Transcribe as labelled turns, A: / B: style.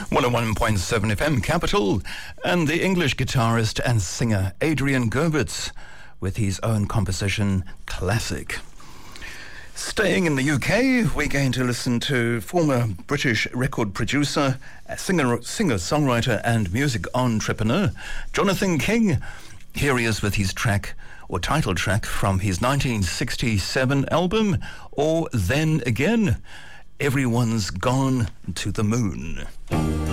A: 101.7 FM Capital, and the English guitarist and singer Adrian Gerberts with his own composition, Classic. Staying in the UK, we're going to listen to former British record producer, singer-songwriter and music entrepreneur, Jonathan King. Here he is with his track, or title track, from his 1967 album, Or Then Again, Everyone's Gone to the Moon.